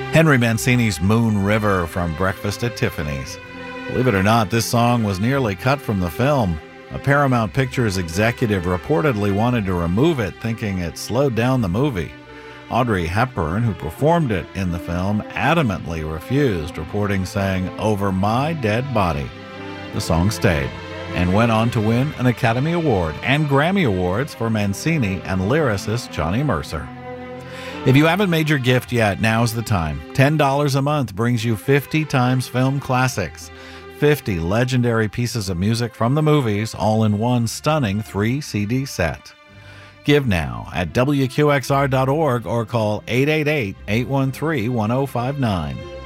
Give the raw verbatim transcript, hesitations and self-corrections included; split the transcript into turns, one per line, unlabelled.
Henry Mancini's Moon River from Breakfast at Tiffany's. Believe it or not, this song was nearly cut from the film. A Paramount Pictures executive reportedly wanted to remove it, thinking it slowed down the movie. Audrey Hepburn, who performed it in the film, adamantly refused, reporting saying, "Over my dead body." The song stayed and went on to win an Academy Award and Grammy Awards for Mancini and lyricist Johnny Mercer. If you haven't made your gift yet, now's the time. ten dollars a month brings you fifty times film classics. fifty legendary pieces of music from the movies, all in one stunning three C D set. Give now at W Q X R dot org or call eight eight eight, eight one three, one oh five nine.